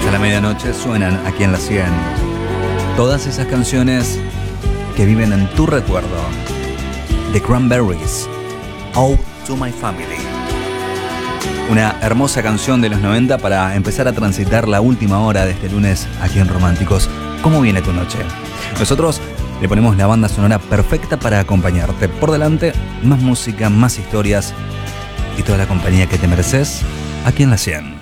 hasta la medianoche suenan aquí en la 100. Todas esas canciones que viven en tu recuerdo. The Cranberries, Ode to My Family. Una hermosa canción de los 90 para empezar a transitar la última hora de este lunes aquí en Románticos. ¿Cómo viene tu noche? Nosotros le ponemos la banda sonora perfecta para acompañarte. Por delante, más música, más historias y toda la compañía que te mereces aquí en la 100.